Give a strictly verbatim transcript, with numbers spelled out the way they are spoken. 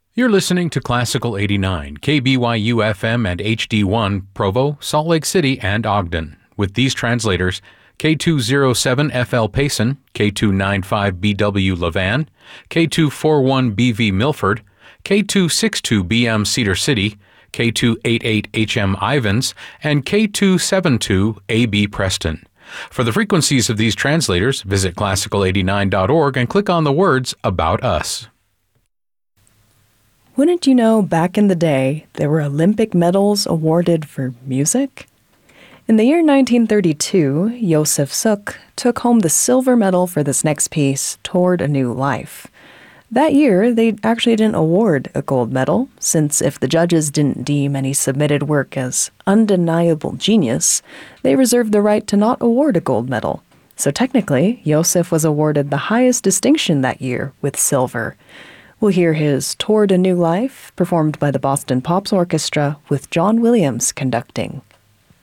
You're listening to Classical eighty-nine, K B Y U F M and H D one, Provo, Salt Lake City, and Ogden. With these translators, K two oh seven F L Payson, K two ninety-five B W Levan, K two forty-one B V Milford, K two sixty-two B M Cedar City, K two eighty-eight H M Ivins, and K two seventy-two A B Preston. For the frequencies of these translators, visit classical eighty-nine dot org and click on the words About Us. Wouldn't you know, back in the day, there were Olympic medals awarded for music? In the year nineteen thirty-two, Josef Suk took home the silver medal for this next piece, Toward a New Life. That year, they actually didn't award a gold medal, since if the judges didn't deem any submitted work as undeniable genius, they reserved the right to not award a gold medal. So technically, Josef was awarded the highest distinction that year with silver. We'll hear his Toward a New Life, performed by the Boston Pops Orchestra with John Williams conducting.